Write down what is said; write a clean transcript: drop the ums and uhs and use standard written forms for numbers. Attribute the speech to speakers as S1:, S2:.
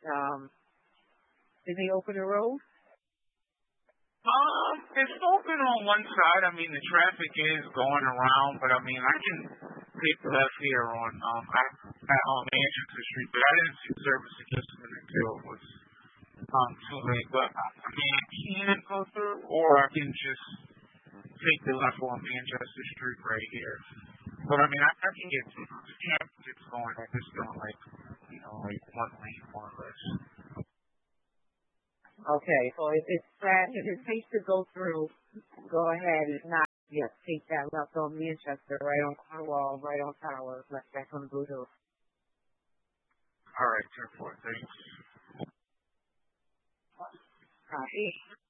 S1: Did they open the road?
S2: It's open on one side. I mean, the traffic is going around, but I mean, I can take left here on Manchester Street, but I didn't see service adjustment until it was too late. But I mean, I can go through, or I can just take the left on Manchester Street right here. But I mean, I can get to the traffic gets going. I just don't like one lane more or less.
S1: Okay, so if it's safe to go through, go ahead. If not, yes, take that left on Manchester, right on Cornwall, right on Tower, left back on Blue Hill.
S2: All right, 10-4, thanks.
S1: Copy.